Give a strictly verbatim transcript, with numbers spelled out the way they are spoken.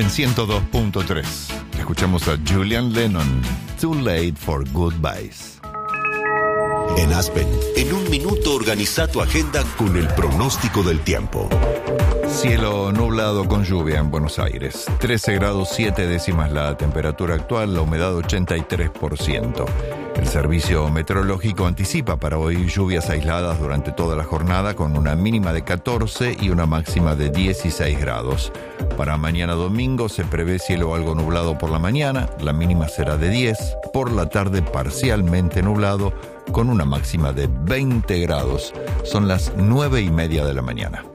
en ciento dos punto tres. Escuchamos a Julian Lennon, Too Late for Goodbyes. En Aspen, en un minuto organiza tu agenda con el pronóstico del tiempo. Cielo nublado con lluvia en Buenos Aires. trece grados siete décimas la temperatura actual, la humedad ochenta y tres por ciento. El servicio meteorológico anticipa para hoy lluvias aisladas durante toda la jornada con una mínima de catorce y una máxima de dieciséis grados. Para mañana domingo se prevé cielo algo nublado por la mañana, la mínima será de diez, por la tarde parcialmente nublado con una máxima de veinte grados. Son las nueve y media de la mañana.